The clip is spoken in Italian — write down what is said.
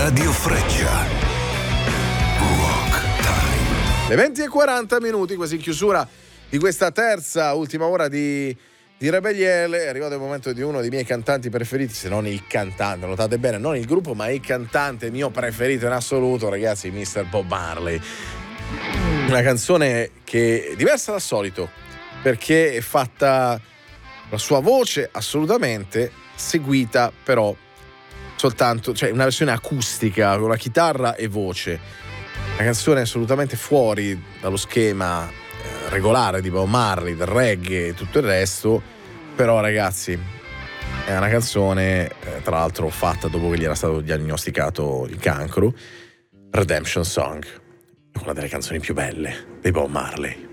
Radio Freccia. Rock Time. Le 20:40, quasi in chiusura di questa ultima ora di Rebelliele. È arrivato il momento di uno dei miei cantanti preferiti, se non il cantante, notate bene, non il gruppo ma il cantante mio preferito in assoluto, ragazzi, Mr. Bob Marley. Una canzone che è diversa dal solito perché è fatta la sua voce assolutamente, seguita però soltanto, cioè una versione acustica con la chitarra e voce. Una canzone assolutamente fuori dallo schema regolare di Bob Marley, del reggae e tutto il resto, però ragazzi è una canzone tra l'altro fatta dopo che gli era stato diagnosticato il cancro. Redemption Song è una delle canzoni più belle di Bob Marley.